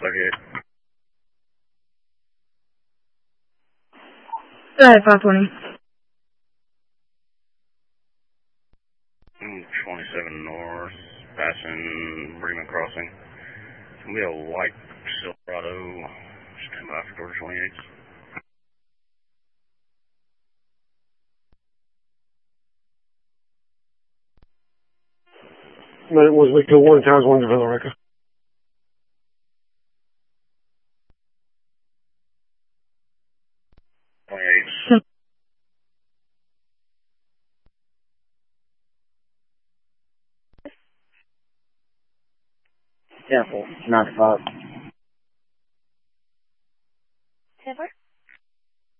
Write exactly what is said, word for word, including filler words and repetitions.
thirty-eight. Go ahead, five twenty. twenty-seven north, passing Bremen Crossing. It's going to be a white Silverado. Stand by for Georgia twenty-eight. No, it was Victor one, Towers one, Villa Record. twenty-eight. Careful, ninety-five.